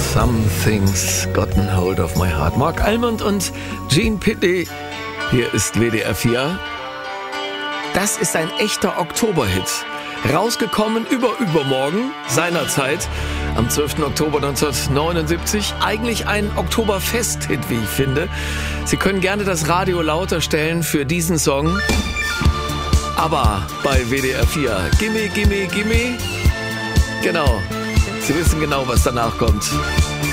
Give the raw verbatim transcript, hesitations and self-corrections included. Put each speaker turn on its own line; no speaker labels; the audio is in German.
Something's Gotten Hold of My Heart. Mark Almond und Gene Pitney. Hier ist W D R vier. Das ist ein echter Oktoberhit. Rausgekommen über übermorgen, seinerzeit, am zwölften Oktober neunzehnhundertneunundsiebzig. Eigentlich ein Oktoberfest-Hit, wie ich finde. Sie können gerne das Radio lauter stellen für diesen Song. Aber bei W D R vier, gimme, gimme, gimme. Genau, Sie wissen genau, was danach kommt.